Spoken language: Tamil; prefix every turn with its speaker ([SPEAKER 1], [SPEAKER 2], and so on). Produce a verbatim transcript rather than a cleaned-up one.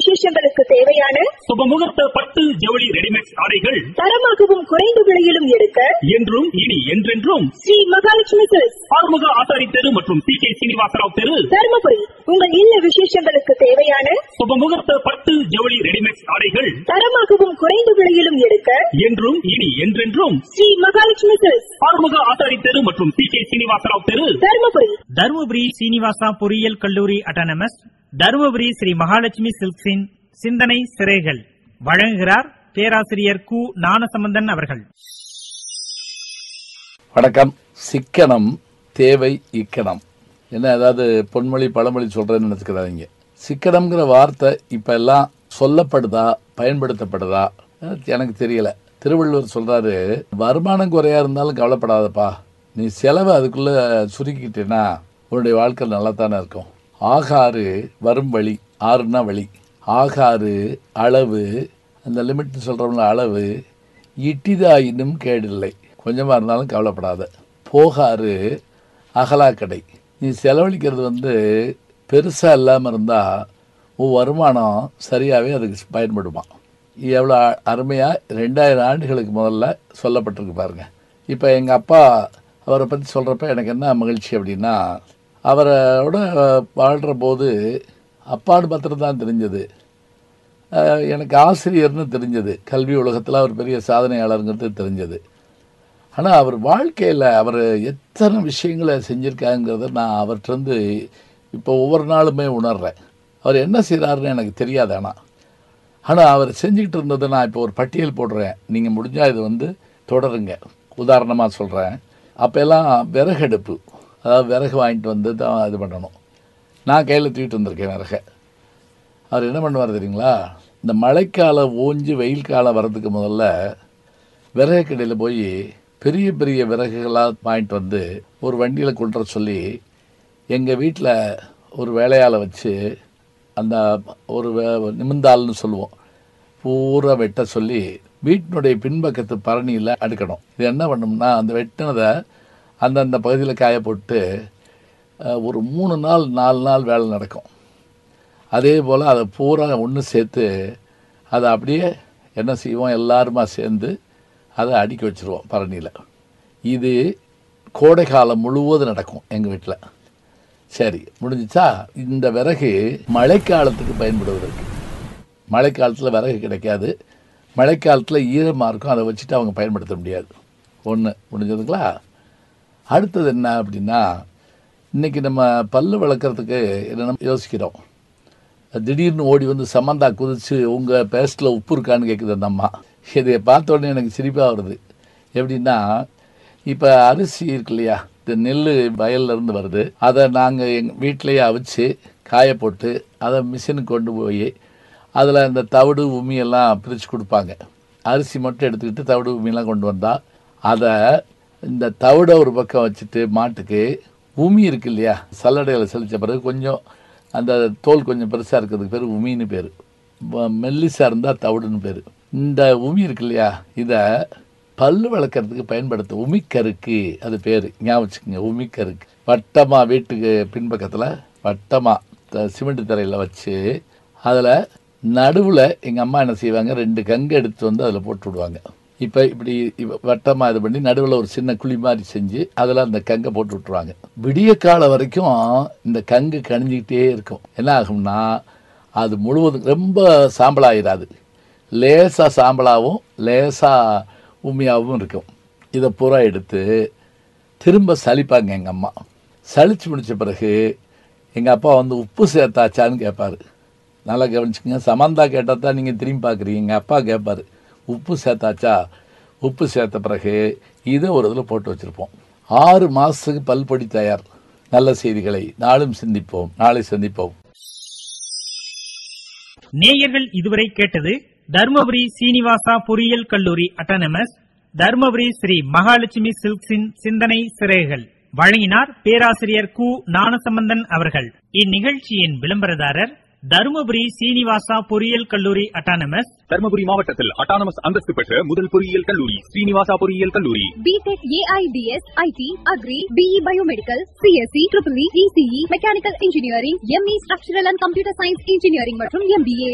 [SPEAKER 1] விசேஷங்களுக்கு தேவையான
[SPEAKER 2] சுபமுகூர்த்த பட்டு ஜவுளி ரெடிமேட் ஆடைகள்
[SPEAKER 1] தரமாகவும் குறைந்த விலையிலும் எடுக்க
[SPEAKER 2] என்றும் இனி என்றென்றும்
[SPEAKER 1] ஸ்ரீ மகாலட்சுமி சில்க்ஸ்,
[SPEAKER 2] ஆறுமுக ஆசாரி தெரு மற்றும் சி கே சீனிவாசராவ் தெரு,
[SPEAKER 1] தர்மபுரி. உங்கள் இல்ல விசேஷங்களுக்கு தேவையான
[SPEAKER 2] சுபமுகூர்த்த பட்டு ஜவுளி ரெடிமேட் ஆடைகள்
[SPEAKER 1] தரமாகவும் குறைந்த விலையிலும் எடுக்க
[SPEAKER 2] என்றும் இனி என்றென்றும்
[SPEAKER 1] ஸ்ரீ மகாலட்சுமி சில்க்ஸ்,
[SPEAKER 2] ஆறுமுக ஆசாரி தெரு மற்றும் சி கே சீனிவாசராவ் தெரு,
[SPEAKER 1] தர்மபுரி.
[SPEAKER 3] தருமபுரி சீனிவாசா பொறியியல் கல்லூரி அட்டானமஸ், தருமபுரி ஸ்ரீ மகாலட்சுமி சில்க்ஸின் சிந்தனை சிறைகள் வழங்குகிறார் பேராசிரியர் கு ஞானசம்பந்தன் அவர்கள்.
[SPEAKER 4] வணக்கம். சிக்கனம் தேவை இக்கணம் என்ன, அதாவது பொன்மொழி பழமொழி சொல்றேன்னு நினைச்சுக்கிறாங்க. சிக்கனம்ங்கிற வார்த்தை இப்ப எல்லாம் சொல்லப்படுதா பயன்படுத்தப்படுதா எனக்கு தெரியல. திருவள்ளுவர் சொல்றாரு, வருமானம் குறையா இருந்தாலும் கவலைப்படாதப்பா, நீ செலவை அதுக்குள்ள சுருக்கிக்கிட்டேன்னா உன்னுடைய வாழ்க்கை நல்லா தானே இருக்கும். ஆகாறு வரும் வழி, ஆறுனா வழி, ஆகாறு அளவு, அந்த லிமிட் சொல்கிறோம்ல அளவு, இட்டிதாயினும் கேடில்லை, கொஞ்சமாக இருந்தாலும் கவலைப்படாத. போகாறு அகலாக்கடை, நீ செலவழிக்கிறது வந்து பெருசாக இல்லாமல் இருந்தால் உன் வருமானம் சரியாகவே அதுக்கு பயன்படுமா. எவ்வளோ அருமையாக ரெண்டாயிரம் ஆண்டுகளுக்கு முதல்ல சொல்லப்பட்டிருக்கு பாருங்கள். இப்போ எங்கள் அப்பா அவரை பற்றி சொல்கிறப்ப எனக்கு என்ன மகிழ்ச்சி அப்படின்னா, அவரோட வாழ்கிற போது அப்பான்னு மாத்திரம் தான் தெரிஞ்சது, எனக்கு ஆசிரியர்னு தெரிஞ்சது, கல்வி உலகத்தில் அவர் பெரிய சாதனையாளருங்கிறது தெரிஞ்சது. ஆனால் அவர் வாழ்க்கையில் அவர் எத்தனை விஷயங்களை செஞ்சுருக்காங்கிறத நான் அவர்கிட்டருந்து இப்போ ஒவ்வொரு நாளுமே உணர்கிறேன். அவர் என்ன செய்கிறாருன்னு எனக்கு தெரியாது. ஆனால் ஆனால் அவர் செஞ்சுக்கிட்டு இருந்ததை நான் இப்போ ஒரு பட்டியல் போடுறேன், நீங்கள் முடிஞ்சால் இது வந்து தொடருங்க. உதாரணமாக சொல்கிறேன், அப்போ எல்லாம் விறகடுப்பு, அதாவது விறகு வாங்கிட்டு வந்து தான் இது பண்ணணும். நான் கையில் தூக்கிட்டு வந்திருக்கேன் விறகை. அவர் என்ன பண்ணுவார் தெரியுங்களா, இந்த மழைக்காலம் ஓஞ்சி வெயில் காலம் வர்றதுக்கு முதல்ல விறகு கடையில் போய் பெரிய பெரிய விறகுகளாக வாங்கிட்டு வந்து ஒரு வண்டியில் கொண்டு வர சொல்லி எங்கள் வீட்டில் ஒரு வேலையால் வச்சு அந்த ஒரு நிமிந்தாள்னு சொல்லுவோம், பூரா வெட்ட சொல்லி வீட்டினுடைய பின்பக்கத்து பரணியில் அடுக்கணும். இது என்ன பண்ணோம்னா, அந்த வெட்டினதை அந்தந்த பகுதியில் காய போட்டு ஒரு மூணு நாள் நாலு நாள் வேலை நடக்கும். அதே போல் அதை பூரா ஒன்று சேர்த்து அதை அப்படியே என்ன செய்வோம், எல்லாருமா சேர்ந்து அதை அடுக்கி வச்சுருவோம் பரணியில். இது கோடை காலம் முழுவதும் நடக்கும் எங்கள் வீட்டில். சரி, முடிஞ்சிச்சா. இந்த விறகு மழைக்காலத்துக்கு பயன்படுவதற்கு, மழைக்காலத்தில் விறகு கிடைக்காது, மழைக்காலத்தில் ஈரமாக இருக்கும், அதை வச்சுட்டு அவங்க பயன்படுத்த முடியாது. ஒன்று முடிஞ்சதுங்களா. அடுத்தது என்ன அப்படின்னா, இன்றைக்கி நம்ம பல்லு வளர்க்குறதுக்கு என்னென்ன யோசிக்கிறோம். திடீர்னு ஓடி வந்து சமந்தா குதித்து உங்கள் பேஸ்ட்டில் உப்பு இருக்கான்னு கேட்குது அந்த அம்மா. இதை பார்த்த உடனே எனக்கு சிரிப்பாக வருது. எப்படின்னா, இப்போ அரிசி இருக்கு இல்லையா, இந்த நெல் வயல்லேருந்து வருது, அதை நாங்கள் எங்கள் வீட்டிலையே அவிச்சு காய போட்டு அதை மிஷினுக்கு கொண்டு போய் அதில் இந்த தவிடு உமியெல்லாம் பிரித்து கொடுப்பாங்க. அரிசி மட்டும் எடுத்துக்கிட்டு தவிடு உமியெல்லாம் கொண்டு வந்தால் அதை இந்த தவிடை ஒரு பக்கம் வச்சுட்டு மாட்டுக்கு உமி இருக்கு இல்லையா, சல்லடையில் செலுத்த பிறகு கொஞ்சம் அந்த தோல் கொஞ்சம் பெருசாக இருக்கிறதுக்கு பேர் உமின்னு பேர், மெல்லிசாக இருந்தால் தவிடுன்னு பேர். இந்த உமி இருக்கு இல்லையா, இதை பல்லு வளர்க்குறதுக்கு பயன்படுத்த உமிக்கருக்கு அது பேர், ஞாபகம் வச்சுக்கோங்க. உமிக்கருக்கு வட்டமாக வீட்டுக்கு பின்பக்கத்தில் வட்டமாக சிமெண்ட் தரையில் வச்சு அதில் நடுவில் எங்கள் அம்மா என்ன செய்வாங்க, ரெண்டு கங்கு எடுத்து வந்து அதில் போட்டு விடுவாங்க. இப்போ இப்படி வட்டமாக இது பண்ணி நடுவில் ஒரு சின்ன குழி மாதிரி செஞ்சு அதில் அந்த கங்கை போட்டு விட்டுருவாங்க. விடிய காலம் வரைக்கும் இந்த கங்கு கணிஞ்சிக்கிட்டே இருக்கும். என்ன ஆகும்னா, அது முழுவதும் ரொம்ப சாம்பலாயிடாது, லேசாக சாம்பலாகவும் லேசாக உண்மையாகவும் இருக்கும். இதை பூரா எடுத்து திரும்ப சலிப்பாங்க எங்கள் அம்மா. சலிச்சு முடித்த பிறகு எங்கள் அப்பா வந்து உப்பு சேர்த்தாச்சான்னு கேட்பார். நல்லா கவனிச்சுக்கோங்க, சமந்தா கேட்டால் தான் நீங்கள் திரும்பி பார்க்குறீங்க. எங்கள் அப்பா கேட்பார், உப்பு சேர்த்தாச்சா. உப்பு சேர்த்த பிறகு இதை ஒரு இதில் போட்டு வச்சுருப்போம். ஆறு மாதத்துக்கு பல்பொடி தயார். நல்ல செய்திகளை நாளும் சிந்திப்போம், நாளை சந்திப்போம்.
[SPEAKER 3] நேயர்கள் இதுவரை கேட்டது தருமபுரி சீனிவாசா பொறியியல் கல்லூரி அட்டானமஸ், தருமபுரி ஸ்ரீ மகாலட்சுமி சில்க்ஸின் சிந்தனை சிறைகள். வழங்கினார் பேராசிரியர் கு ஞானசம்பந்தன் அவர்கள். இந்நிகழ்ச்சியின் விளம்பரதாரர் தருமபுரி சீனிவாசா பொறியியல் கல்லூரி அட்டானமஸ்,
[SPEAKER 5] தருமபுரி மாவட்டத்தில் அட்டானமஸ் அந்தஸ்து பெற்ற முதல் பொறியியல் கல்லூரி ஸ்ரீனிவாசா பொறியியல் கல்லூரி.
[SPEAKER 6] BTech, AIDS, ID, agri, BE biomedical, CSC, triple E, ECE, mechanical engineering, ME structural and computer science engineering மற்றும் எம்பிஏ.